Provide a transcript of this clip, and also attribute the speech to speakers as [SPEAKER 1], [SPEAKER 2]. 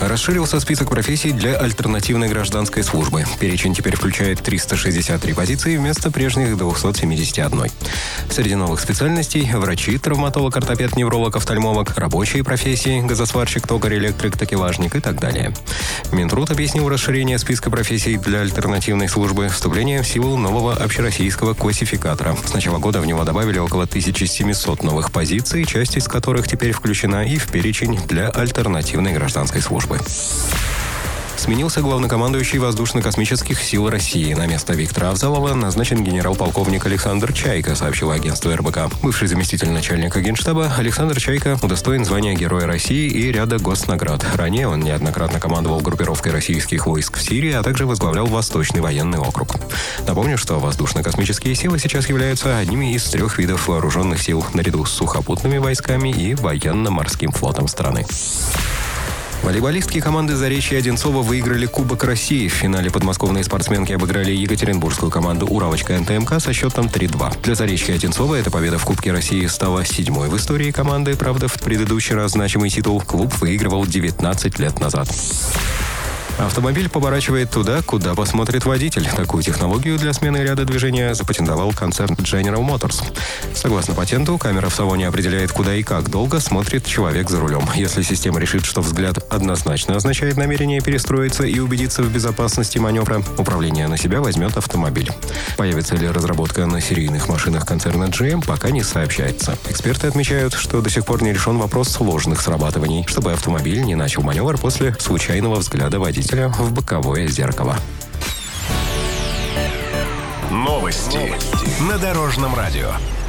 [SPEAKER 1] Расширился список профессий для альтернативной гражданской службы. Перечень теперь включает 363 позиции вместо прежних 271. Среди новых специальностей – врачи, травматолог, ортопед, невролог, офтальмолог, рабочие профессии, газосварщик, токарь, электрик, такелажник и так далее. Минтруд объяснил расширение списка профессий для альтернативной службы вступлением в силу нового общероссийского классификатора. С начала года в него добавили около 1700 новых позиций, часть из которых теперь включена и в перечень для альтернативной гражданской службы. Сменился главнокомандующий Воздушно-космических сил России. На место Виктора Авзалова назначен генерал-полковник Александр Чайка, сообщило агентство РБК. Бывший заместитель начальника Генштаба Александр Чайка удостоен звания Героя России и ряда госнаград. Ранее он неоднократно командовал группировкой российских войск в Сирии, а также возглавлял Восточный военный округ. Напомню, что Воздушно-космические силы сейчас являются одними из 3 видов вооруженных сил, наряду с сухопутными войсками и военно-морским флотом страны. Волейболистки команды «Заречья» и Одинцова выиграли Кубок России. В финале подмосковные спортсменки обыграли екатеринбургскую команду «Уралочка НТМК» со счетом 3-2. Для «Заречья» и Одинцова эта победа в Кубке России стала 7-й в истории команды. Правда, в предыдущий раз значимый титул клуб выигрывал 19 лет назад. Автомобиль поворачивает туда, куда посмотрит водитель. Такую технологию для смены ряда движения запатентовал концерн General Motors. Согласно патенту, камера в салоне определяет, куда и как долго смотрит человек за рулем. Если система решит, что взгляд однозначно означает намерение перестроиться и убедиться в безопасности маневра, управление на себя возьмет автомобиль. Появится ли разработка на серийных машинах концерна GM, пока не сообщается. Эксперты отмечают, что до сих пор не решен вопрос сложных срабатываний, чтобы автомобиль не начал маневр после случайного взгляда водителя в боковое зеркало.
[SPEAKER 2] Новости на Дорожном радио.